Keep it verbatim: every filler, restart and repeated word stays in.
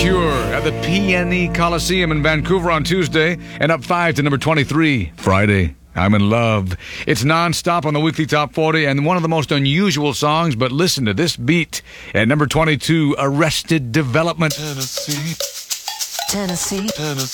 Cure at the P N E Coliseum in Vancouver on Tuesday, and up five to number twenty-three Friday. I'm in Love. It's non-stop on the weekly top forty and one of the most unusual songs, but listen to this beat. At number twenty-two, Arrested Development. Tennessee, Tennessee, Tennessee.